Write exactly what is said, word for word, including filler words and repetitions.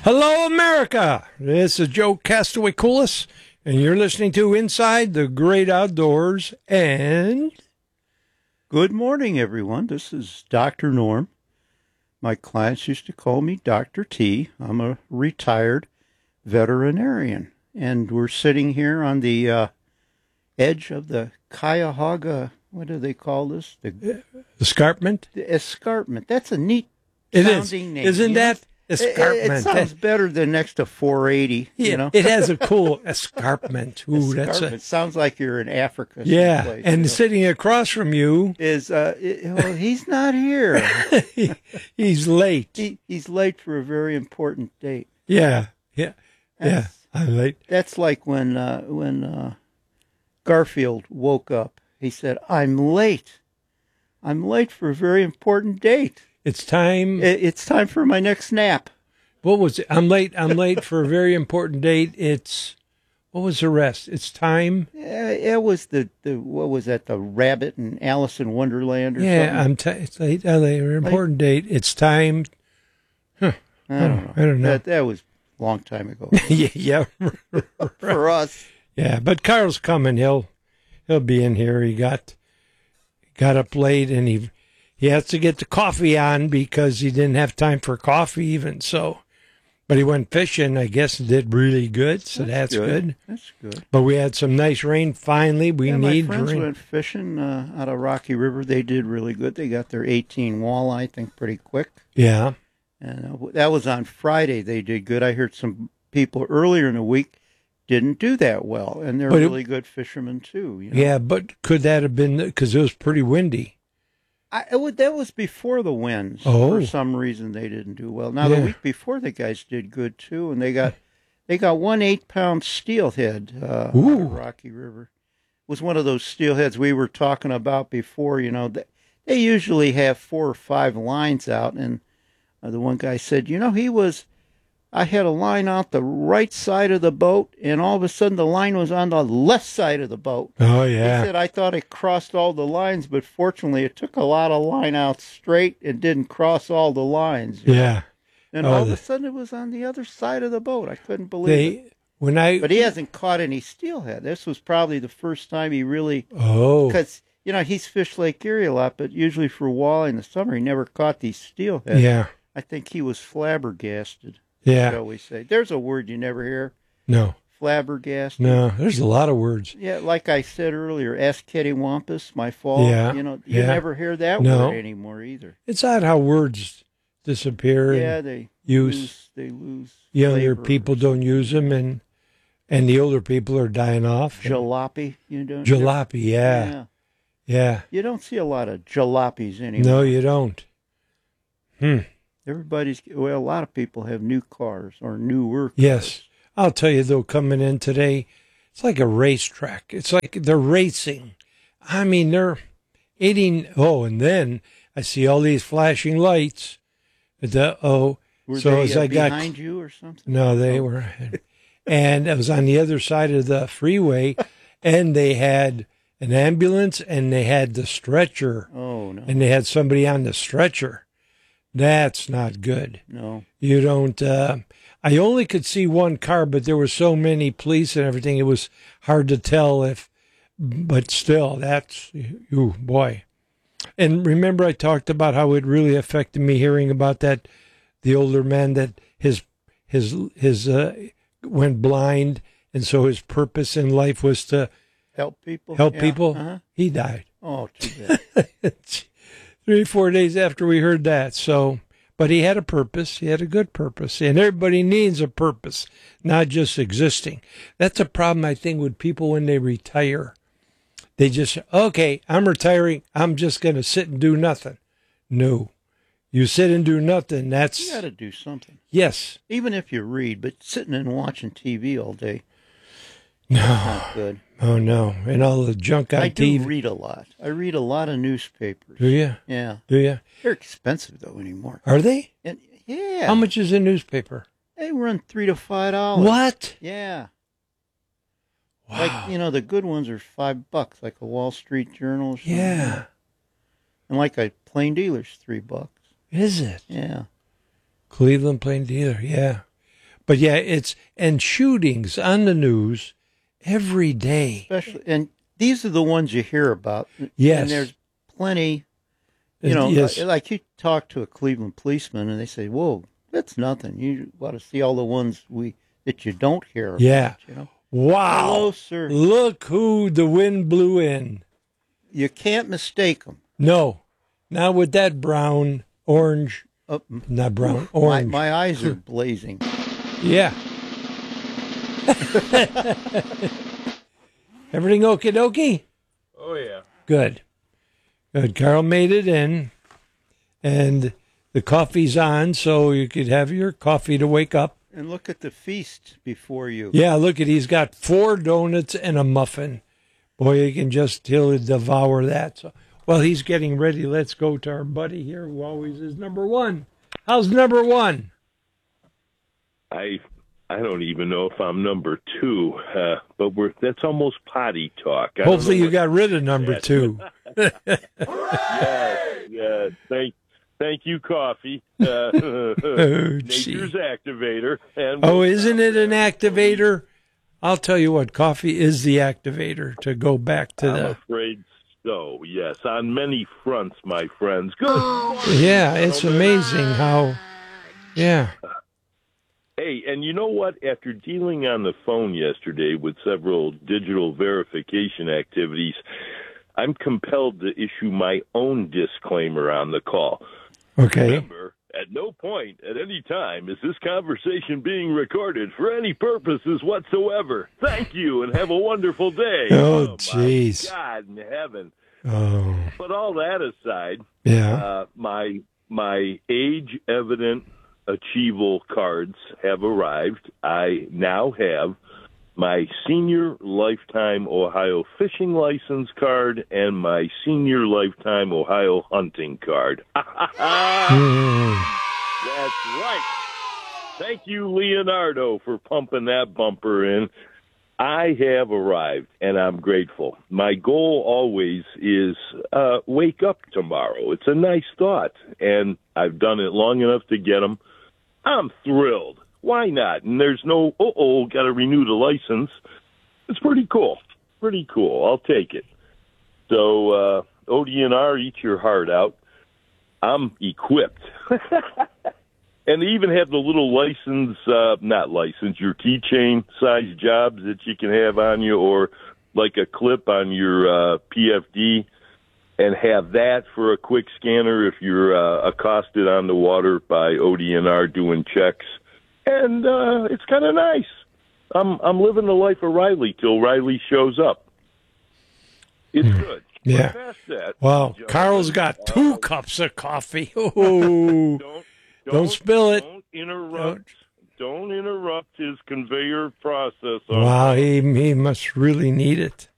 Hello, America. This is Joe Castaway Coolis, and you're listening to Inside the Great Outdoors. And good morning, everyone. This is Doctor Norm. My clients used to call me Doctor T. I'm a retired veterinarian, and we're sitting here on the uh, edge of the Cuyahoga. What do they call this? The escarpment. The escarpment. That's a neat it sounding is. name. Isn't that? Escarpment. It, it sounds better than next to four eighty. Yeah, you know, it has a cool escarpment. Ooh, escarpment. that's a, It sounds like you're in Africa. Yeah, someplace, and you know. Sitting across from you is uh, it, well, he's not here. he, he's late. He, he's late for a very important date. Yeah, yeah, That's, yeah. I'm late. That's like when uh, when uh, Garfield woke up. He said, "I'm late. I'm late for a very important date. It's time. It, it's time for my next nap." What was it? I'm late. I'm late for a very important date. It's what was the rest? It's time. Yeah, it was the, the what was that? The rabbit and Alice in Wonderland or yeah, something. I'm. T- it's late. Uh, late, an important late. It's time. Huh. I don't know. I don't know. That, that was a long time ago. yeah, yeah. For us. Yeah, but Carl's coming. He'll he'll be in here. He got got up late and he he has to get the coffee on because he didn't have time for coffee even so. But he went fishing, I guess, and did really good, so that's, that's good. good. That's good. But we had some nice rain finally. We yeah, need my friends rain. went fishing uh, out of Rocky River. They did really good. They got their eighteen walleye, I think, pretty quick. Yeah. And uh, that was on Friday. They did good. I heard some people earlier in the week didn't do that well, and they're But it- really good fishermen too. You know? Yeah, but could that have been because it was pretty windy? I, it would, that was before the winds. Oh. For some reason, they didn't do well. Now Yeah. the week before, the guys did good too, and they got they got one eight pound steelhead uh, out Ooh. of Rocky River. It was one of those steelheads we were talking about before. You know, they, they usually have four or five lines out, and uh, the one guy said, you know, he was. I had a line out the right side of the boat, and all of a sudden the line was on the left side of the boat. Oh He yeah. said, I thought it crossed all the lines, but fortunately it took a lot of line out straight and didn't cross all the lines. you know. Yeah. And Oh, all of the- a sudden it was on the other side of the boat. I couldn't believe They it. when I But he hasn't caught any steelhead. This was probably the first time he really, oh because, you know, he's fished Lake Erie a lot, but usually for walleye in the summer he never caught these steelhead. yeah I think he was flabbergasted, yeah shall we say. There's a word you never hear, no flabbergasted. no. There's a lot of words. Yeah, like I said earlier, Askettywampus, my fall. Yeah, You know, you yeah. never hear that No. word anymore either. It's odd how words disappear. Yeah, and they use lose, they lose. younger flavor. people don't use them, and and the older people are dying off. Jalopy, you don't. Jalopy, yeah, yeah. yeah. You don't see a lot of jalopies anymore. No, you don't. Hmm. Everybody's well. A lot of people have new cars or newer cars. Yes, I'll tell you though. Coming in today, it's like a racetrack. It's like they're racing. I mean, they're eating. Oh, and then I see all these flashing lights. The oh, Were so they as uh, I got behind you or something? no, they Oh. were, and it was on the other side of the freeway, and they had an ambulance and they had the stretcher, Oh no, and they had somebody on the stretcher. That's not good. no. You don't. Uh, I only could see one car, but there were so many police and everything. It was hard to tell if. But still, that's you boy. And remember, I talked about how it really affected me hearing about that, the older man that his his his uh, went blind, and so his purpose in life was to Help people. help Yeah, people. Uh-huh. He died. Oh, too bad. Three, four days after we heard that. So, but he had a purpose. He had a good purpose. And everybody needs a purpose, not just existing. That's a problem, I think, with people when they retire. They just, okay, I'm retiring. I'm just going to sit and do nothing. No. You sit and do nothing. That's, You got to do something. yes. Even if you read, but sitting and watching T V all day, No. not good. Oh, no. And all the junk on I T V. do read a lot. I read a lot of newspapers. Do you? Yeah. Do you? They're expensive, though, anymore. Are they? And yeah. How much is a newspaper? They run three to five dollars. What? Yeah. Wow. Like, you know, the good ones are five bucks, like a Wall Street Journal or something. Yeah. And like a Plain Dealer's three bucks. Is it? Yeah. Cleveland Plain Dealer, yeah. But yeah, it's and shootings on the news every day. Especially, and these are the ones you hear about. Yes. And there's plenty, you know, Yes. like you talk to a Cleveland policeman and they say, whoa, that's nothing. You want to see all the ones we that you don't hear about, Yeah. you know. Wow. Hello, sir. Look who the wind blew in. You can't mistake them. No, not with that brown, orange, Uh, not brown, my, orange. my eyes are blazing. Yeah. Everything okie dokie? Oh, yeah. Good. Good. Carl made it in, and the coffee's on, so you could have your coffee to wake up. And look at the feast before you. Yeah, look at he's got four donuts and a muffin. Boy, you can just he'll devour that. So, well, he's getting ready. Let's go to our buddy here, who always is number one. How's number one? I I don't even know if I'm number two, uh, but we're that's almost potty talk. I don't Hopefully, know you what- got rid of number two. Yeah, yeah. Thank thank you, coffee. Uh, Oh, nature's gee. activator. And Oh, isn't it an activator? I'll tell you what, coffee is the activator to go back to I'm the. afraid so. Yes, on many fronts, my friends. Good. Yeah, it's amazing how. Yeah. Hey, and you know what? After dealing on the phone yesterday with several digital verification activities, I'm compelled to issue my own disclaimer on the call. Okay. Remember, at no point at any time is this conversation being recorded for any purposes whatsoever. Thank you, and have a wonderful day. Oh, my jeez. God in heaven. Oh, But all that aside, yeah. uh, my my age evident Achieval cards have arrived. I now have my senior lifetime Ohio fishing license card and my senior lifetime Ohio hunting card. Mm. That's right. Thank you, Leonardo, for pumping that bumper in. I have arrived, and I'm grateful. My goal always is uh, wake up tomorrow. It's a nice thought, and I've done it long enough to get them. I'm thrilled. Why not? And there's no, uh-oh, got to renew the license. It's pretty cool. Pretty cool. I'll take it. So, uh, O D N R, eat your heart out. I'm equipped. And they even have the little license, uh, not license, your keychain size jobs that you can have on you, or like a clip on your uh, P F D, and have that for a quick scanner if you're uh, accosted on the water by O D N R doing checks. And uh, it's kind of nice. I'm I'm living the life of Riley till Riley shows up. It's good. Yeah. But past that, Wow, gentlemen, Carl's got two uh, cups of coffee. Oh, Don't, Don't spill it. Don't interrupt. Don't interrupt his conveyor process. On wow, he he must really need it.